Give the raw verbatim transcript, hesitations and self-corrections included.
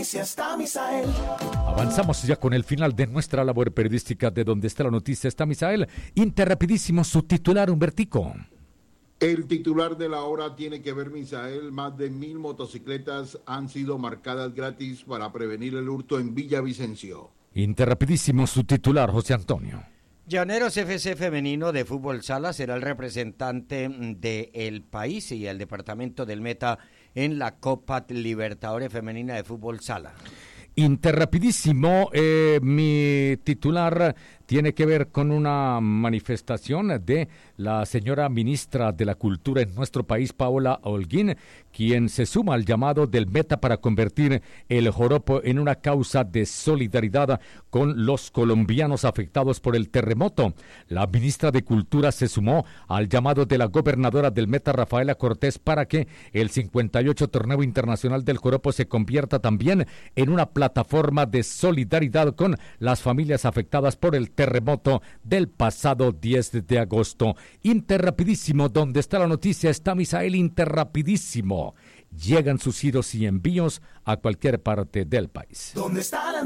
noticia está Misael. Avanzamos ya con el final de nuestra labor periodística de Donde está la noticia está Misael. Interrapidísimo, su titular, Humbertico. El titular de la hora tiene que ver, Misael, más de mil motocicletas han sido marcadas gratis para prevenir el hurto en Villavicencio. Interrapidísimo, su titular, José Antonio. Llaneros F C Femenino de Fútbol Sala será el representante del país y el departamento del Meta en la Copa Libertadores Femenina de Fútbol Sala. Interrapidísimo, eh, mi titular tiene que ver con una manifestación de la señora ministra de la Cultura en nuestro país, Paola Holguín, quien se suma al llamado del Meta para convertir el joropo en una causa de solidaridad con los colombianos afectados por el terremoto. La ministra de Cultura se sumó al llamado de la gobernadora del Meta, Rafaela Cortés, para que el cincuenta y ocho Torneo Internacional del Joropo se convierta también en una plataforma de solidaridad con las familias afectadas por el terremoto del pasado diez de agosto. Interrapidísimo, donde está la noticia está Misael. Interrapidísimo. Llegan sus giros y envíos a cualquier parte del país. ¿Dónde está la